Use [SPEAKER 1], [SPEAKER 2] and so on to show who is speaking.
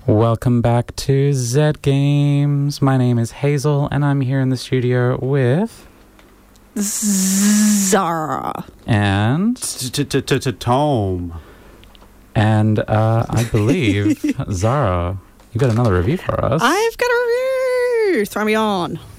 [SPEAKER 1] Welcome back to Zed Games. My name is Hazel, and I'm here in the studio with
[SPEAKER 2] Zara
[SPEAKER 1] and
[SPEAKER 3] Tom.
[SPEAKER 1] And I believe Zara, you got another review for us.
[SPEAKER 2] I've got a review. Throw me on.